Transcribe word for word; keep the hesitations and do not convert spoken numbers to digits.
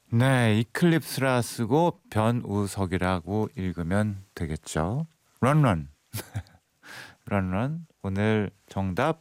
네, 이클립스라 쓰고 변우석이라고 읽으면 되겠죠. 런런. 런런. 오늘 정답